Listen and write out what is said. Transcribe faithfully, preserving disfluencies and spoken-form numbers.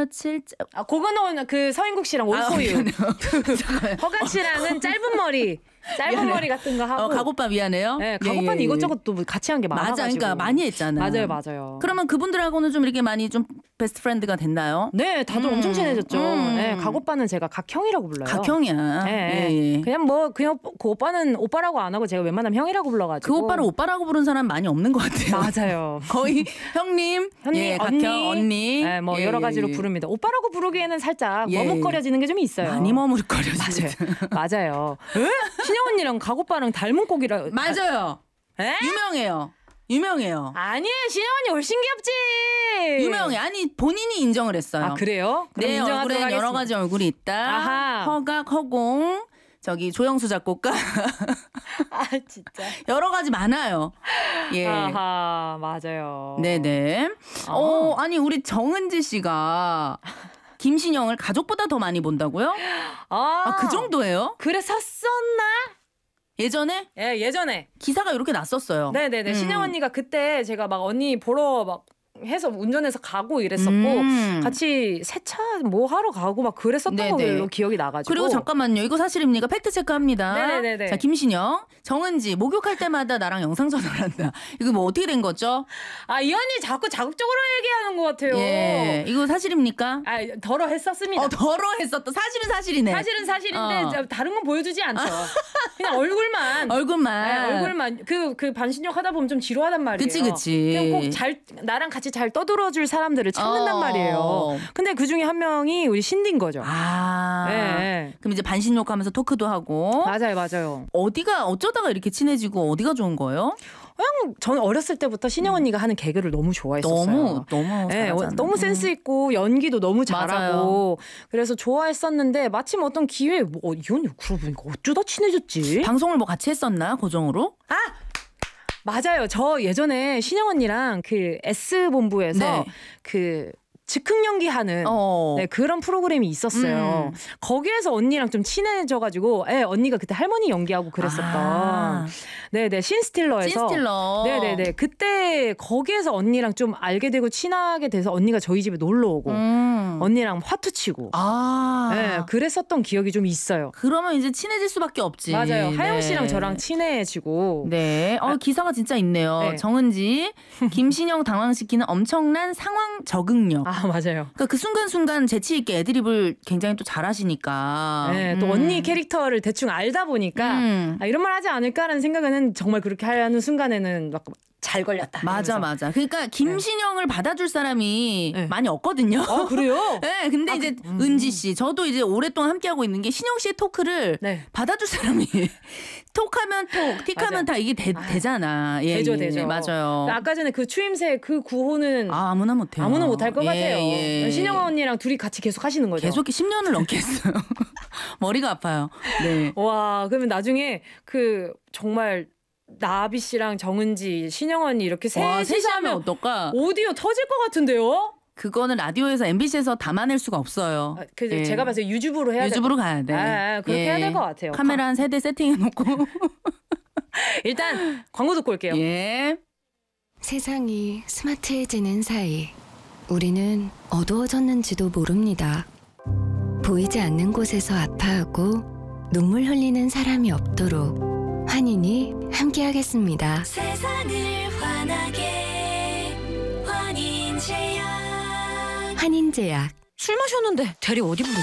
며칠 짜... 아, 그거는 그 서인국 씨랑 올소유. 아, 허간 씨랑은 짧은 머리. 짧은 미안해요. 머리 같은 거 하고. 어, 가고빠 미안해요. 네, 가고빠는 예, 예, 이것저것 또 같이 한 게 많아가지고. 맞아, 그러니까 많이 했잖아. 맞아요, 맞아요. 그러면 그분들하고는 좀 이렇게 많이 좀 베스트 프렌드가 됐나요? 네, 다들 음, 엄청 친해졌죠. 음. 네, 가고빠는 제가 각형이라고 불러요. 각형이야. 네, 예, 예. 그냥 뭐 그냥 그 오빠는 오빠라고 안 하고 제가 웬만하면 형이라고 불러가지고. 그 오빠를 오빠라고 부른 사람 많이 없는 것 같아요. 맞아요. 거의 형님, 형님, 예, 언니, 각형, 언니, 네, 뭐 예, 여러 가지로 예. 부릅니다. 오빠라고 부르기에는 살짝 예. 머뭇거려지는 게 좀 있어요. 많이 머뭇거려 진짜. 맞아요. 맞아요. 신영 언니랑 가고빠랑 닮은 곡이라. 맞아요. 에? 유명해요. 유명해요. 아니에요, 신영 언니 훨씬 귀엽지. 유명해. 아니 본인이 인정을 했어요. 아 그래요? 그럼 내 인정하도록 얼굴엔 여러 하겠습니다. 가지 얼굴이 있다. 아하. 허각, 허공, 저기 조영수 작곡가 아 진짜. 여러 가지 많아요. 예. 아하 맞아요. 네네. 아. 어 아니 우리 정은지 씨가 김신영을 가족보다 더 많이 본다고요? 아, 아, 그 정도예요? 그랬었었나? 예전에 예 예전에. 기사가 이렇게 났었어요. 네네네. 음. 신영 언니가 그때 제가 막 언니 보러 막 해서 운전해서 가고 이랬었고 음. 같이 세차 뭐 하러 가고 막 그랬었던 네네. 걸로 기억이 나가지고. 그리고 잠깐만요. 이거 사실입니까? 팩트 체크합니다. 네네네네. 자, 김신영, 정은지 목욕할 때마다 나랑 영상 전화를 한다. 이거 뭐 어떻게 된 거죠? 아 이 언니 자꾸 자극적으로 얘기하는 것 같아요. 예, 이거 사실입니까? 아 덜어 했었습니다. 어, 더러했었다. 사실은 사실이네. 사실은 사실인데 어. 저 다른 건 보여주지 않죠. 그냥 얼굴만. 얼굴만. 네, 얼굴만 그 그 반신욕 하다 보면 좀 지루하단 말이에요. 그치, 그치. 그냥 꼭 잘 나랑 같이 잘 떠들어줄 사람들을 찾는단 어. 말이에요. 근데 그 중에 한 명이 우리 신디인 거죠. 아. 네. 그럼 이제 반신욕하면서 토크도 하고. 맞아요, 맞아요. 어디가 어쩌다가 이렇게 친해지고 어디가 좋은 거예요? 그냥 저는 어렸을 때부터 신영 언니가 하는 개그를 너무 좋아했었어요. 너무 너무 네, 잘하잖아. 너무 센스 있고 연기도 너무 잘하고 맞아요. 그래서 좋아했었는데 마침 어떤 기회에 뭐, 이 언니 그러고 보니까 어쩌다 친해졌지? 방송을 뭐 같이 했었나 고정으로? 아 맞아요. 저 예전에 신영 언니랑 그 S본부에서 네. 그 즉흥 연기하는 어. 네, 그런 프로그램이 있었어요. 음. 거기에서 언니랑 좀 친해져가지고 예, 언니가 그때 할머니 연기하고 그랬었던 아. 네네 신스틸러에서 신스틸러. 네네네 그때 거기에서 언니랑 좀 알게 되고 친하게 돼서 언니가 저희 집에 놀러 오고 음. 언니랑 화투 치고 아. 네, 그랬었던 기억이 좀 있어요. 그러면 이제 친해질 수밖에 없지. 맞아요. 하영 네. 씨랑 저랑 친해지고 네. 어, 기사가 진짜 있네요. 네. 정은지, 김신영 당황시키는 엄청난 상황 적응력. 아 맞아요. 그러니까 그 순간순간 재치 있게 애드립을 굉장히 또 잘하시니까. 네, 또 음. 언니 캐릭터를 대충 알다 보니까 음. 아, 이런 말 하지 않을까라는 생각은 정말 그렇게 하는 순간에는 막 잘 걸렸다. 맞아, 이러면서. 맞아. 그러니까 김신영을 받아줄 사람이 네. 많이 없거든요. 아 그래요? 네, 근데 아, 이제 그, 음. 은지 씨, 저도 이제 오랫동안 함께하고 있는 게 신영 씨의 토크를 네. 받아줄 사람이 톡하면 톡, 틱하면 맞아요. 다 이게 되, 아, 되잖아. 예, 되죠, 예, 되죠. 맞아요. 아까 전에 그 추임새 그 구호는 아, 아무나 못해요. 아무나 못할 것 예, 같아요. 예. 신영 언니랑 둘이 같이 계속 하시는 거죠. 계속 십 년을 넘게 했어요. 머리가 아파요. 네. 와, 그러면 나중에 그 정말 나비 씨랑 정은지, 신영 언니 이렇게 와, 셋이 셋이 하면 하면 어떨까? 오디오 터질 것 같은데요? 그거는 라디오에서 엠비씨에서 담아낼 수가 없어요. 아, 그 예. 제가 봐서 유튜브로 해야 될 유튜브로 가야 돼. 아, 아, 그렇게 해야 될 것 같아요. 카메라 한 세 대 세팅해놓고. 일단 광고 듣고 올게요. 예. 세상이 스마트해지는 사이 우리는 어두워졌는지도 모릅니다. 보이지 않는 곳에서 아파하고 눈물 흘리는 사람이 없도록 환인이 함께하겠습니다. 세상을 환하게 환인제약. 환인제약. 술 마셨는데 대리 어디 부르지?